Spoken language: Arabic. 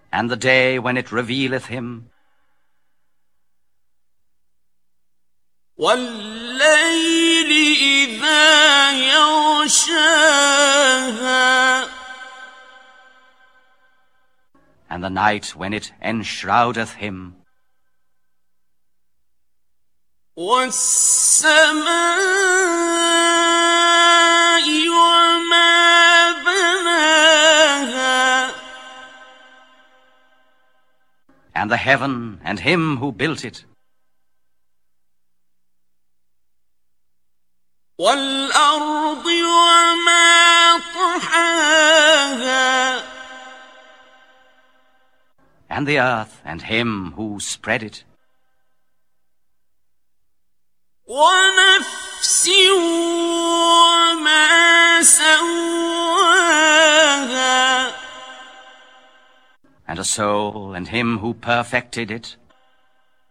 and the day when it revealeth him. وَاللَّيْلِ إِذَا يَغْشَاهَا And the night when it enshroudeth him. وَالسَّمَاءِ وَمَا بَنَاهَا And the heaven and him who built it. وَالْأَرْضِ وَمَا طَحَاهَا And the earth and him who spread it. وَنَفْسٍ وَمَا سَوَّاهَا And a soul and him who perfected it.